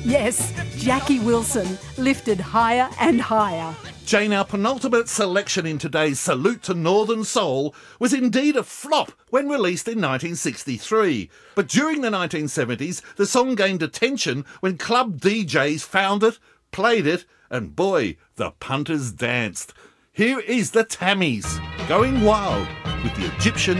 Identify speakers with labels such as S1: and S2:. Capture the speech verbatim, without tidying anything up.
S1: Yes, Jackie Wilson, lifted higher and higher.
S2: Jane, our penultimate selection in today's Salute to Northern Soul was indeed a flop when released in nineteen sixty-three. But during the nineteen seventies, the song gained attention when club D Js found it, played it, and boy, the punters danced. Here is the Tammies, going wild with the Egyptian